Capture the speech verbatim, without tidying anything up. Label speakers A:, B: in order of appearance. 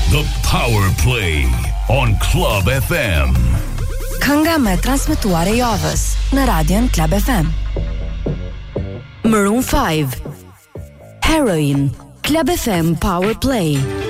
A: The Power Play on Club F M.
B: Kënga më e transmetuar e javës në radion Club F M. Maroon five, Heroin, Club F M Power Play.